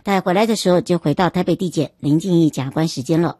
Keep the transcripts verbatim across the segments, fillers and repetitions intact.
待回来的时候就回到台北地检林静怡检察官时间了。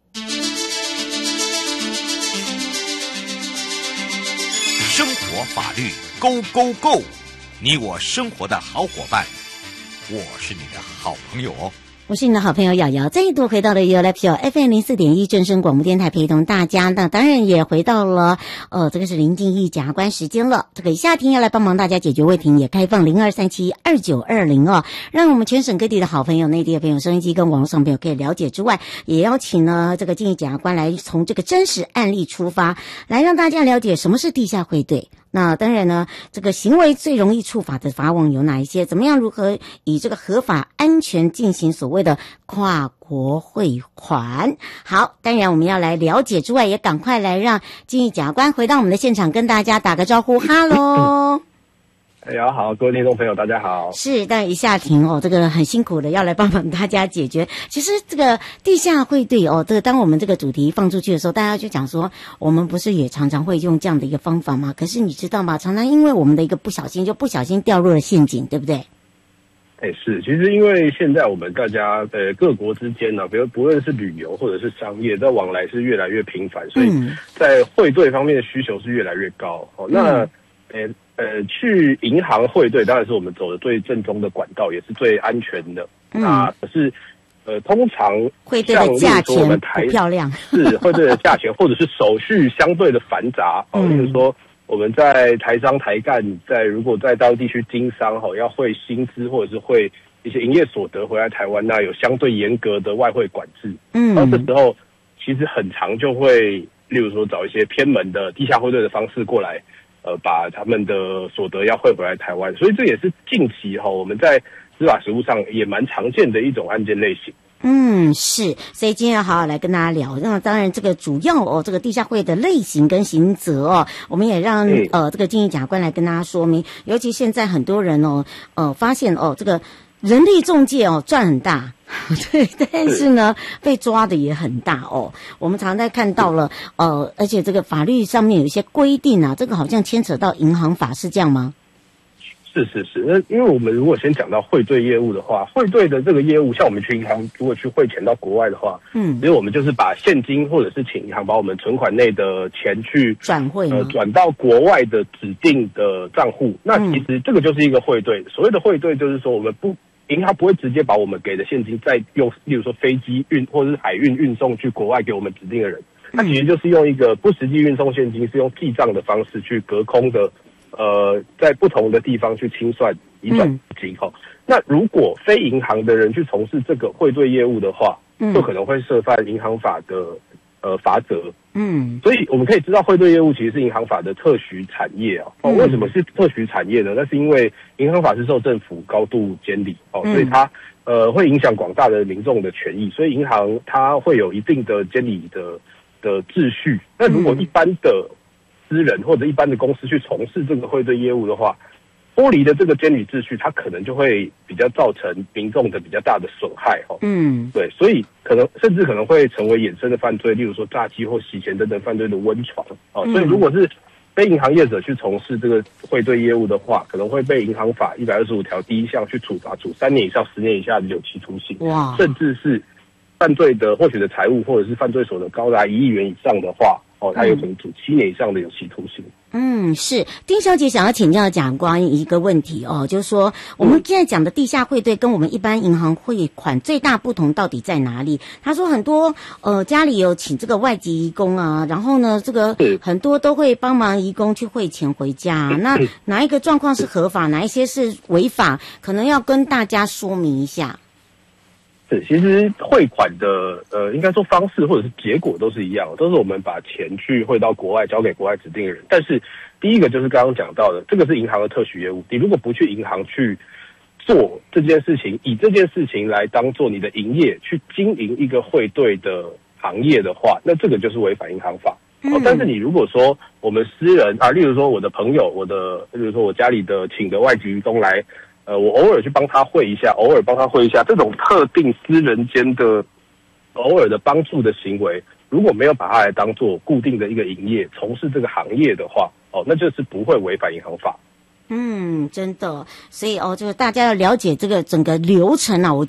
生活法律 Go Go Go， 你我生活的好伙伴，我是你的好朋友哦。 我是你的好朋友瑶瑶，再度回到了 You Live Show F M 零四点一正声广播电台，陪同大家。那当然也回到了呃，这个是林静怡检察官时间了。这个夏庭要来帮忙大家解决问题，也开放零二三七二九二零哦，让我们全省各地的好朋友、内地的朋友、收音机跟网络上朋友可以了解之外，也邀请呢这个静怡检察官来从这个真实案例出发，来让大家了解什么是地下汇兑。那当然呢，这个行为最容易触法的法网有哪一些？怎么样如何以这个合法安全进行所谓的跨国汇款？好，当然我们要来了解之外，也赶快来让静怡检察官回到我们的现场，跟大家打个招呼。哈喽。 大家好，各位听众朋友，大家好。 是，但一下停哦，这个很辛苦的要来帮忙大家解决。其实这个地下汇兑哦，这个当我们这个主题放出去的时候，大家就讲说，我们不是也常常会用这样的一个方法吗？可是你知道吗？常常因为我们的一个不小心，就不小心掉入了陷阱，对不对？ 哎，是，其实因为现在我们大家呃各国之间呢，比如不论是旅游或者是商业，的往来是越来越频繁，所以在汇兑方面的需求是越来越高。哦，那呃。呃，去银行汇兑当然是我们走的最正宗的管道，也是最安全的。嗯、那可是，呃，通常汇兑的价钱不漂亮， 是汇兑的价钱，或者是手续相对的繁杂。哦，例如说我们在台商台干，在如果在大陆地区经商，哈、哦，要汇薪资或者是汇一些营业所得回来台湾，那有相对严格的外汇管制。嗯，然后这时候其实很常就会，例如说找一些偏门的地下汇兑的方式过来。呃，把他们的所得要汇回来台湾，所以这也是近期哈、哦、我们在司法实务上也蛮常见的一种案件类型。 嗯，是，所以今天要好好来跟大家聊。那当然，这个主要哦，这个地下汇的类型跟刑责哦，我们也让、嗯、呃这个静怡检察官来跟大家说明。尤其现在很多人哦，呃，发现哦，这个人力仲介哦赚很大。对，但是呢，被抓的也很大哦。我们常在看到了，呃，而且这个法律上面有一些规定啊，这个好像牵扯到银行法，是这样吗？ 是是是，那因为我们如果先讲到汇兑业务的话，汇兑的这个业务，像我们去银行如果去汇钱到国外的话，嗯，因为我们就是把现金或者是请银行把我们存款内的钱去转汇， 呃，转到国外的指定的账户。那其实这个就是一个汇兑。所谓的汇兑，就是说我们不。银行不会直接把我们给的现金再用，例如说飞机运或者是海运运送去国外给我们指定的人，它其实就是用一个不实际运送现金，是用记账的方式去隔空的，呃，在不同的地方去清算移转金哈。那如果非银行的人去从事这个汇兑业务的话，就可能会涉犯银行法的呃罚则。嗯，所以我们可以知道，汇兑业务其实是银行法的特许产业啊。哦，为什么是特许产业呢？那是因为银行法是受政府高度监理哦，所以它呃会影响广大的民众的权益，所以银行它会有一定的监理的的秩序。那如果一般的私人或者一般的公司去从事这个汇兑业务的话，脱离的这个监理秩序，它可能就会比较造成民众的比较大的损害哦。嗯，对，所以可能甚至可能会成为衍生的犯罪，例如说诈欺或洗钱等等犯罪的温床哦。所以如果是非银行业者去从事这个汇兑业务的话，可能会被银行法一百二十五条第一项去处罚，处三年以上十年以下的有期徒刑。哇，甚至是犯罪的获取的财物或者是犯罪所得高达一亿元以上的话，哦，他有可能处七年以上的有期徒刑。 嗯，是丁小姐想要请教检察官一个问题哦，就是说我们现在讲的地下汇兑跟我们一般银行汇款最大不同到底在哪里？他说很多呃家里有请这个外籍移工啊，然后呢这个很多都会帮忙移工去汇钱回家啊，那哪一个状况是合法，哪一些是违法，可能要跟大家说明一下。 是，其实汇款的呃，应该说方式或者是结果都是一样，都是我们把钱去汇到国外，交给国外指定的人。但是第一个就是刚刚讲到的，这个是银行的特许业务，你如果不去银行去做这件事情，以这件事情来当做你的营业，去经营一个汇兑的行业的话，那这个就是违反银行法。嗯哦、但是你如果说我们私人啊，例如说我的朋友，我的，例如说我家里的请的外籍移工来。呃，我偶尔去帮他汇一下，偶尔帮他汇一下，这种特定私人间的偶尔的帮助的行为，如果没有把它来当做固定的一个营业，从事这个行业的话，哦，那就是不会违反银行法。 嗯，真的，所以哦，就是大家要了解这个整个流程啊，我